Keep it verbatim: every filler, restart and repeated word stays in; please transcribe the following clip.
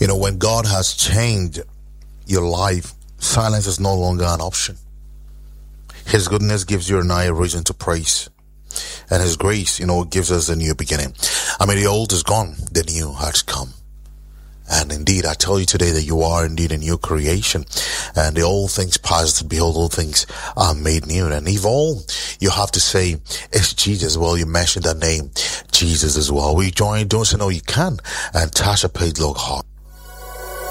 You know, when God has changed your life, silence is no longer an option. His goodness gives you and I a reason to praise. And His grace, you know, gives us a new beginning. I mean, the old is gone, the new has come. And indeed, I tell you today that you are indeed a new creation. And the old things passed, behold, all things are made new. And if all you have to say is Jesus, well, you mentioned that name, Jesus as well. We join, don't say no, you can, and touch a page log heart.